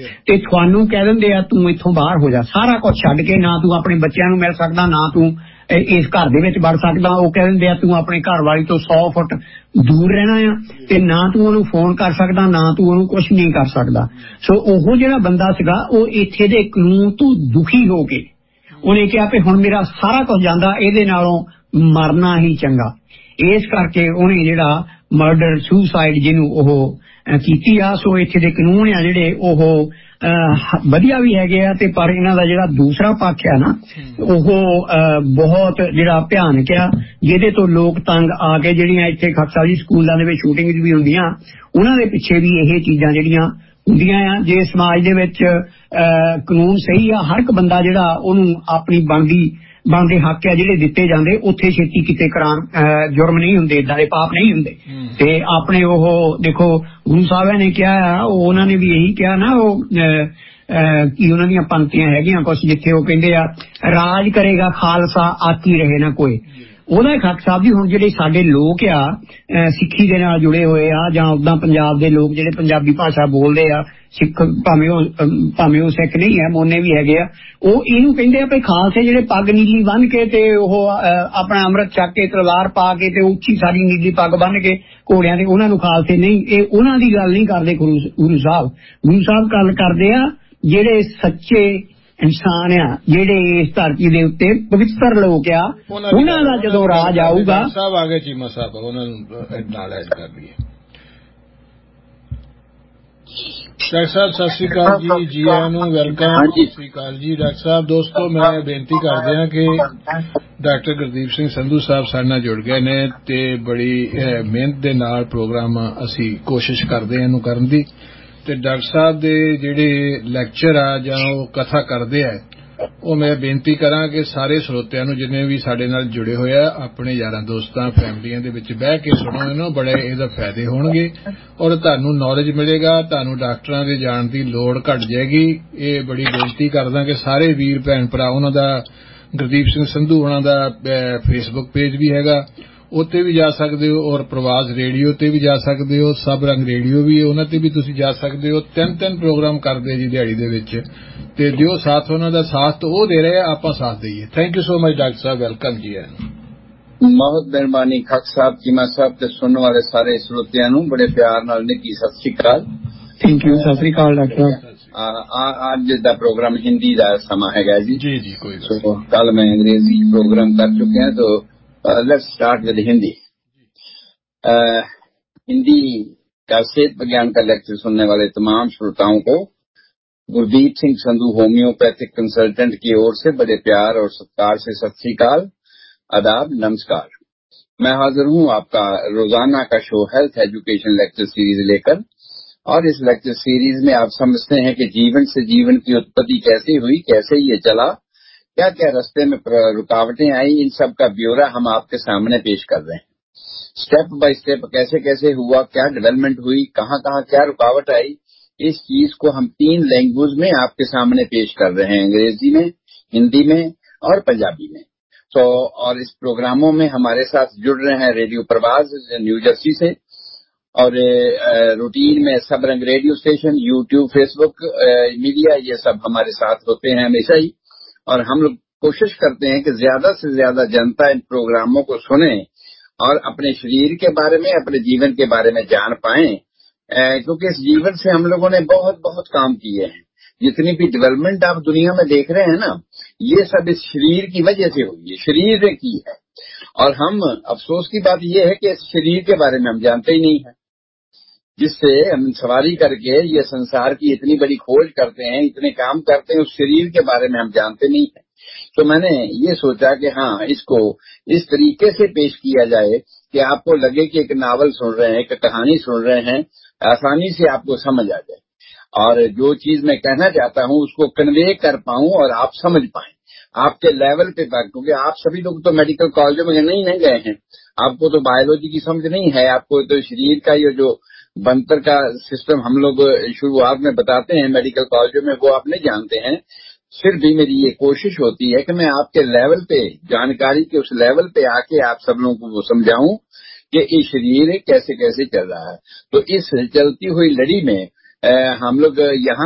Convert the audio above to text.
ਤੇ ਤੁਹਾਨੂੰ ਕਹਿ ਦਿੰਦੇ ਆ ਤੂੰ ਇੱਥੋਂ ਬਾਹਰ ਹੋ ਜਾ, ਸਾਰਾ ਕੁਝ ਛੱਡ ਕੇ। ਨਾ ਤੂੰ ਆਪਣੇ ਬੱਚਿਆਂ ਨੂੰ ਮਿਲ ਸਕਦਾ, ਨਾ ਤੂੰ ਇਸ ਘਰ ਦੇ ਵਿੱਚ ਵੜ ਸਕਦਾ। ਉਹ ਕਹਿ ਦਿੰਦੇ ਆ ਤੂੰ ਆਪਣੇ ਘਰ ਵਾਲੀ ਤੋਂ 100 ਫੁੱਟ ਦੂਰ ਰਹਿਣਾ ਆ, ਤੇ ਨਾ ਤੂੰ ਉਹਨੂੰ ਫੋਨ ਕਰ ਸਕਦਾ, ਨਾ ਤੂੰ ਉਹਨੂੰ ਕੁਝ ਨਹੀਂ ਕਰ ਸਕਦਾ। ਸੋ ਉਹ ਜਿਹੜਾ ਬੰਦਾ ਸੀਗਾ ਉਹ ਇੱਥੇ ਦੇ ਕਾਨੂੰਨ ਤੋਂ ਦੁਖੀ ਹੋ ਕੇ ਉਹਨੇ ਕਿਹਾ ਕਿ ਹੁਣ ਮੇਰਾ ਸਾਰਾ ਕੁਝ ਜਾਂਦਾ, ਇਹਦੇ ਨਾਲੋਂ ਮਰਨਾ ਹੀ ਚੰਗਾ। ਇਸ ਕਰਕੇ ਉਹਨੇ ਜਿਹੜਾ ਮਰਡਰ ਸੁਸਾਈਡ ਜਿਹਨੂੰ ਉਹ ਕੀਤੀ ਆ। ਸੋ ਇੱਥੇ ਦੇ ਕਾਨੂੰਨ ਆ ਜਿਹੜੇ ਉਹ ਵਧੀਆ ਵੀ ਹੈਗੇ ਆ, ਤੇ ਪਰ ਇਹਨਾਂ ਦਾ ਜਿਹੜਾ ਦੂਸਰਾ ਪੱਖ ਆ ਨਾ ਉਹ ਬਹੁਤ ਜਿਹੜਾ ਭਿਆਨਕ ਆ, ਜਿਹਦੇ ਤੋਂ ਲੋਕ ਤੰਗ ਆ ਕੇ ਜਿਹੜੀਆਂ ਇੱਥੇ ਖਾਲਸਾ ਜੀ ਸਕੂਲਾਂ ਦੇ ਵਿੱਚ ਸ਼ੂਟਿੰਗ ਵੀ ਹੁੰਦੀਆਂ, ਉਹਨਾਂ ਦੇ ਪਿੱਛੇ ਵੀ ਇਹ ਚੀਜ਼ਾਂ ਜਿਹੜੀਆਂ ਹੁੰਦੀਆਂ ਆ। ਜੇ ਸਮਾਜ ਦੇ ਵਿੱਚ ਕਾਨੂੰਨ ਸਹੀ ਆ, ਹਰ ਇੱਕ ਬੰਦਾ ਜਿਹੜਾ ਉਹਨੂੰ ਆਪਣੀ ਬਣਦੇ ਹੱਕ ਆ ਜਿਹੜੇ ਦਿੱਤੇ ਜਾਂਦੇ, ਉੱਥੇ ਛੇਤੀ ਕਿਤੇ ਜੁਰਮ ਨਹੀਂ ਹੁੰਦੇ, ਏਦਾਂ ਦੇ ਪਾਪ ਨਹੀਂ ਹੁੰਦੇ। ਤੇ ਆਪਣੇ ਉਹ ਦੇਖੋ ਗੁਰੂ ਸਾਹਿਬਾਂ ਨੇ ਕਿਹਾ ਆ, ਉਹਨਾਂ ਨੇ ਵੀ ਇਹੀ ਕਿਹਾ ਨਾ, ਉਹ ਕੀ ਉਹਨਾਂ ਦੀਆਂ ਪੰਕਤੀਆਂ ਹੈਗੀਆਂ ਕੁਛ, ਜਿੱਥੇ ਉਹ ਕਹਿੰਦੇ ਆ ਰਾਜ ਕਰੇਗਾ ਖਾਲਸਾ ਆਕੀ ਰਹੇ ਨਾ ਕੋਈ। ਉਹਦਾ ਖਾਕ ਸਾਹਿਬ ਜੀ ਹੁਣ ਜਿਹੜੇ ਸਾਡੇ ਲੋਕ ਆ ਸਿੱਖੀ ਦੇ ਨਾਲ ਜੁੜੇ ਹੋਏ ਆ, ਜਾਂ ਉੱਦਾਂ ਪੰਜਾਬ ਦੇ ਲੋਕ ਜਿਹੜੇ ਪੰਜਾਬੀ ਭਾਸ਼ਾ ਬੋਲਦੇ ਆ, ਸਿੱਖ ਭਾਵੇਂ ਉਹ ਸਿੱਖ ਨਹੀਂ ਹੈ, ਮੋਨੇ ਵੀ ਹੈਗੇ ਆ, ਉਹ ਇਹਨੂੰ ਕਹਿੰਦੇ ਆ ਵੀ ਖਾਲਸੇ ਜਿਹੜੇ ਪੱਗ ਨੀਲੀ ਬੰਨ੍ਹ ਕੇ ਤੇ ਉਹ ਆਪਣਾ ਅੰਮ੍ਰਿਤ ਛਕ ਕੇ ਤਲਵਾਰ ਪਾ ਕੇ ਤੇ ਉੱਚੀ ਸਾਰੀ ਨੀਲੀ ਪੱਗ ਬੰਨ੍ਹ ਕੇ ਘੋੜਿਆਂ ਦੇ, ਉਹਨਾਂ ਨੂੰ ਖਾਲਸੇ ਨਹੀਂ। ਇਹ ਉਹਨਾਂ ਦੀ ਗੱਲ ਨਹੀਂ ਕਰਦੇ ਗੁਰੂ ਸਾਹਿਬ ਗੱਲ ਕਰਦੇ ਆ ਜਿਹੜੇ ਸੱਚੇ ਇਨਸਾਨ ਆ, ਜਿਹੜੇ ਇਸ ਧਰਤੀ ਦੇ ਉੱਤੇ ਪਵਿੱਤਰ ਲੋਕ ਆ, ਉਹਨਾਂ ਦਾ ਜਦੋਂ ਰਾਜ ਆਊਗਾ। ਸਾਹਿਬ ਆ ਗਏ ਚੀਮਾ ਸਾਹਿਬ, ਉਹਨਾਂ ਨੂੰ ਨਾਲ ਐਡ ਕਰ ਲਈਏ। ਡਾਕਟਰ ਸਾਹਿਬ ਸਤਿ ਸ੍ਰੀ ਅਕਾਲ ਜੀ, ਜੀ ਆਇਆਂ ਨੂੰ, ਵੈਲਕਮ। ਸਤਿ ਸ੍ਰੀ ਅਕਾਲ ਜੀ ਡਾਕਟਰ ਸਾਹਿਬ। ਦੋਸਤੋ ਮੈਂ ਬੇਨਤੀ ਕਰਦੇ ਹਾਂ ਕਿ ਡਾਕਟਰ ਗੁਰਦੀਪ ਸਿੰਘ ਸੰਧੂ ਸਾਹਿਬ ਸਾਡੇ ਨਾਲ ਜੁੜ ਗਏ ਨੇ, ਤੇ ਬੜੀ ਮਿਹਨਤ ਦੇ ਨਾਲ ਪ੍ਰੋਗਰਾਮ ਅਸੀਂ ਕੋਸ਼ਿਸ਼ ਕਰਦੇ ਹਾਂ ਇਹਨੂੰ ਕਰਨ ਦੀ। ਤੇ ਡਾਕਟਰ ਸਾਹਿਬ ਦੇ ਜਿਹੜੇ ਲੈਕਚਰ ਆ ਜਾਂ ਉਹ ਕਥਾ ਕਰਦੇ ਆ, ਉਹ ਮੈਂ ਬੇਨਤੀ ਕਰਾਂ ਕਿ ਸਾਰੇ ਸਰੋਤਿਆਂ ਨੂੰ ਜਿੰਨੇ ਵੀ ਸਾਡੇ ਨਾਲ ਜੁੜੇ ਹੋਏ ਆ, ਆਪਣੇ ਯਾਰਾਂ ਦੋਸਤਾਂ ਫੈਮਲੀਆਂ ਦੇ ਵਿੱਚ ਬਹਿ ਕੇ ਸੁਣੋ ਇਹਨੂੰ, ਬੜੇ ਇਹਦਾ ਫਾਇਦੇ ਹੋਣਗੇ ਔਰ ਤੁਹਾਨੂੰ ਨੌਲੇਜ ਮਿਲੇਗਾ, ਤੁਹਾਨੂੰ ਡਾਕਟਰਾਂ ਦੇ ਜਾਣ ਦੀ ਲੋੜ ਘਟ ਜਾਏਗੀ। ਇਹ ਬੜੀ ਬੇਨਤੀ ਕਰਦਾ ਕਿ ਸਾਰੇ ਵੀਰ ਭੈਣ ਭਰਾ, ਉਹਨਾਂ ਦਾ ਗੁਰਦੀਪ ਸਿੰਘ ਸੰਧੂ ਉਹਨਾਂ ਦਾ ਫੇਸਬੁੱਕ ਪੇਜ ਵੀ ਹੈਗਾ, ਉੱਤੇ ਵੀ ਜਾ ਸਕਦੇ ਹੋ, ਔਰ ਪ੍ਰਵਾਸ ਰੇਡੀਓ ਤੇ ਵੀ ਜਾ ਸਕਦੇ ਹੋ, ਸਭ ਰੰਗ ਰੇਡੀਓ ਵੀ ਉਹਨਾਂ ਤੇ ਵੀ ਤੁਸੀਂ ਜਾ ਸਕਦੇ ਹੋ। 3 ਪ੍ਰੋਗਰਾਮ ਕਰਦੇ ਜੀ ਦਿਹਾੜੀ ਦੇ ਵਿੱਚ, ਤੇ ਦਿਓ ਸਾਥ, ਉਹਨਾਂ ਦਾ ਸਾਥ ਉਹ ਦੇ ਰਹੇ, ਆਪਾਂ ਸਾਥ ਦਈਏ। Thank you so much doctor Sahib, welcome ਜੀ। ਬਹੁਤ ਮਿਹਰਬਾਨੀ ਖਾਕ ਸਾਹਿਬ, ਚੀਮਾ ਸਾਹਿਬ ਤੇ ਸੁਣਨ ਵਾਲੇ ਸਾਰੇ ਸਰੋਤਿਆਂ ਨੂੰ ਬੜੇ ਪਿਆਰ ਨਾਲ ਨਿੱਘੀ ਸਤਿ ਸ੍ਰੀ ਅਕਾਲ। Thank you, Sat Sri Akal doctor ਸਾਹਿਬ। ਅੱਜ ਦਾ ਪ੍ਰੋਗਰਾਮ ਹਿੰਦੀ ਦਾ ਸਮਾਂ ਹੈਗਾ ਜੀ। ਜੀ ਕੋਈ ਗੱਲ। ਕੱਲ मैं अंग्रेजी प्रोग्राम कर चुके हैं, तो let's start with Hindi. Hindi का सेहत विज्ञान का लेक्चर सुनने वाले तमाम श्रोताओं को गुरदीप सिंह संधू होम्योपैथिक कंसल्टेंट की ओर से बड़े प्यार और सत्कार से सत श्री अकाल, आदाब, नमस्कार। मैं हाजिर हूं आपका रोजाना का show health education lecture series लेकर, और इस लेक्चर सीरीज में आप समझते हैं कि जीवन से जीवन की उत्पत्ति कैसे हुई, कैसे ये चला, क्या क्या रास्ते में रुकावटें आई, इन सब का ब्यौरा हम आपके सामने पेश कर रहे हैं। स्टेप बाय स्टेप कैसे कैसे हुआ, क्या डेवलपमेंट हुई, कहाँ कहाँ क्या रुकावट आई, इस चीज को हम 3 लैंग्वेज में आपके सामने पेश कर रहे हैं, अंग्रेजी में, हिंदी में और पंजाबी में। तो और इस प्रोग्रामों में हमारे साथ जुड़ रहे हैं रेडियो प्रवास न्यू जर्सी से, और रूटीन में सब रंग radio station, YouTube, Facebook media, ये सब हमारे साथ होते हैं हमेशा ही। और हम लोग कोशिश करते हैं कि ज्यादा से ज्यादा जनता इन प्रोग्रामों को सुने और अपने शरीर के बारे में, अपने जीवन के बारे में जान पाएं, क्योंकि इस जीवन से हम लोगों ने बहुत बहुत काम किए हैं। जितनी भी डेवलपमेंट आप दुनिया में देख रहे हैं ना, ये सब इस शरीर की वजह से हुई है, शरीर ने की है। और हम अफसोस की बात यह है कि इस शरीर के बारे में हम जानते ही नहीं है, जिससे हम सवारी करके ये संसार की इतनी बड़ी खोज करते हैं, इतने काम करते हैं, उस शरीर के बारे में हम जानते नहीं है। तो मैंने ये सोचा कि हाँ, इसको इस तरीके से पेश किया जाए कि आपको लगे कि एक नावल सुन रहे हैं, एक कहानी सुन रहे हैं, आसानी से आपको समझ आ जाए, और जो चीज मैं कहना चाहता हूँ उसको कन्वे कर पाऊं और आप समझ पाएं आपके लेवल पे तक। क्योंकि आप सभी लोग तो मेडिकल कॉलेजों में नहीं गए हैं, आपको तो बायोलॉजी की समझ नहीं है, आपको तो शरीर का ये जो बनतर का सिस्टम हम लोग शुरुआत में बताते हैं मेडिकल कॉलेजों में, वो आप नहीं जानते हैं। फिर भी मेरी ये कोशिश होती है कि मैं आपके लेवल पे, जानकारी के उस लेवल पे आके आप सब लोगों को वो समझाऊं कि ये शरीर कैसे कैसे चल रहा है। तो इस चलती हुई लड़ी में हम लोग यहाँ